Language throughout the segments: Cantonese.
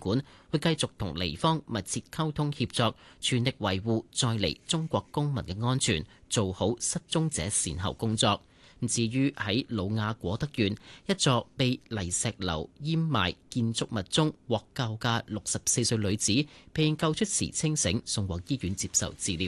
館會繼續同黎方密切溝通協作，全力維護在黎中國公民嘅安全，做好失蹤者善後工作。至於喺魯雅果德縣一座被泥石流淹埋建築物中獲救嘅64歲女子，被救出時清醒，送往醫院接受治療。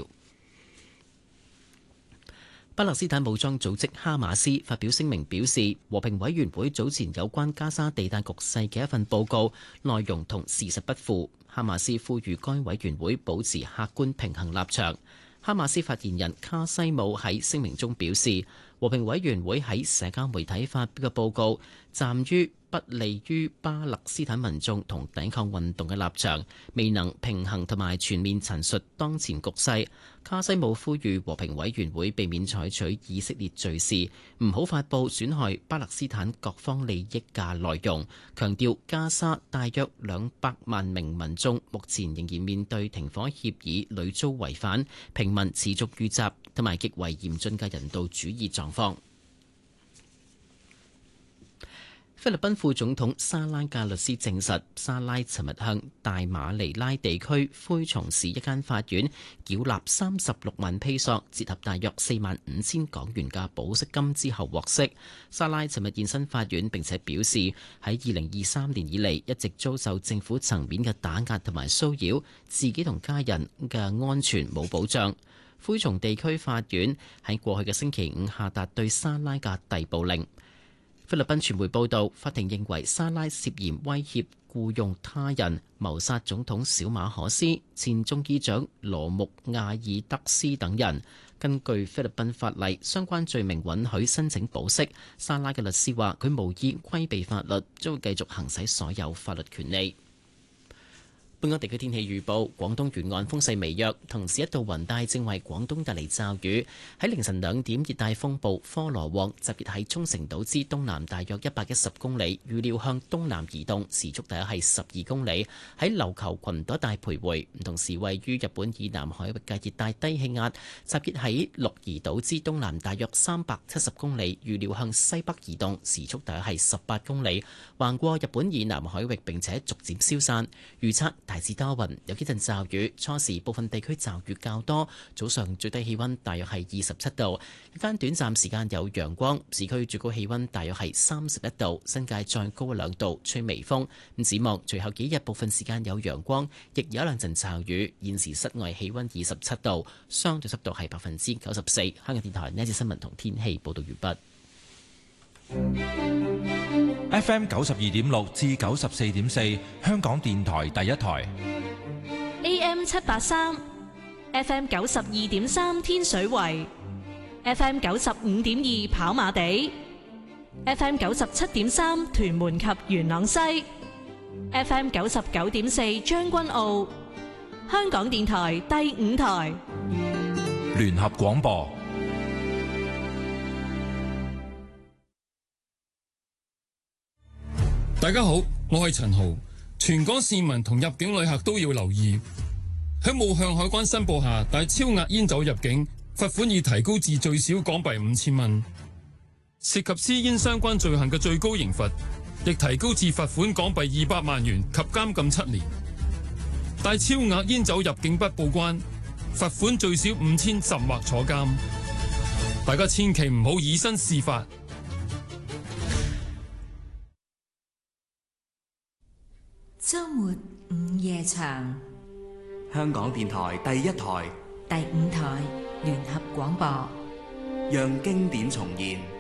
巴勒斯坦武裝組織哈馬斯發表聲明表示，和平委員會早前有關加沙地帶局勢嘅一份報告內容同事實不符。哈馬斯呼籲該委員會保持客觀平衡立場。哈馬斯發言人卡西姆喺聲明中表示，和平委員會喺社交媒體發表嘅報告站於不利於巴勒斯坦民眾同抵抗運動嘅立場，未能平衡同埋全面陳述當前局勢。卡西姆呼籲和平委員會避免採取以色列敘事，唔好發布損害巴勒斯坦各方利益嘅內容，強調加沙大約200萬名民眾目前仍然面對停火協議屢遭違反、平民持續遇襲同埋極為嚴峻嘅人道主義狀況。菲律賓副總統沙拉嘅律師證實，沙拉尋日向大馬尼拉地區灰松市一間法院繳納36萬披索，折合大約45,000港元嘅保釋金之後獲釋。沙拉尋日現身法院，並且表示喺2023年以嚟一直遭受政府層面嘅打壓同埋騷擾，自己同家人嘅安全冇保障。灰松地區法院喺過去嘅星期五下達對沙拉嘅逮捕令。菲律賓傳媒報道，法庭認為沙拉涉嫌威脅僱用他人謀殺總統小馬可斯、前眾議長羅穆亞爾德斯等人。根據菲律賓法例，相關罪名允許申請保釋。沙拉嘅律師話，佢無意規避法律，將會繼續行使所有法律權利。本港地區天氣預報，廣東沿岸風勢微弱，同時一道雲帶正為廣東帶嚟驟雨。喺凌晨2點，熱帶風暴科羅旺集結喺沖繩島之東南大約110公里，預料向東南移動，時速大約係12公里，喺琉球群島一帶徘徊。同時位於日本以南海域嘅熱帶低氣壓集結喺鹿兒島之東南大約370公里，預料向西北移動，時速大約係18公里，橫過日本以南海域並且逐漸消散。預測大致多雲，有幾陣驟雨，初時部分地區驟雨較多。早上最低氣溫大約係27度，日間短暫時間有陽光。市區最高氣溫大約係31度，新界再高2度，吹微風。咁展望隨後幾日部分時間有陽光，亦有一兩陣驟雨。現時室外氣溫27度，相對濕度係94%。香港電台呢一節新聞同天氣報道完畢。 FM 92.6至94.4，香港電台第一台。 AM 783 FM 92.3天水圍 FM 95.2跑馬地 FM 97.3屯門及元朗西 FM 99.4將軍澳。香港電台第5台聯合廣播。 大家好，我係陳豪。全港市民同入境旅客都要留意，喺冇向海關申報下帶超額煙酒入境，罰款已提高至最少港幣5000蚊。涉及私煙相關罪行嘅最高刑罰亦提高至罰款港幣200萬元及監禁7年。帶超額煙酒入境不報關，罰款最少5000甚或坐監。大家千祈唔好以身試法。 周末午夜場， 香港電台第一台、 第5台聯合廣播， 讓經典重現。